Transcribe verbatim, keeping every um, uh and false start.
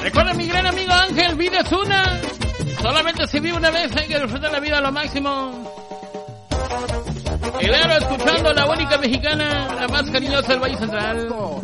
Recuerda, mi gran amigo Ángel, vida es una. Solamente se vive una vez, hay que disfrutar la vida a lo máximo. Y claro, escuchando la única mexicana, la más cariñosa del Valle Central.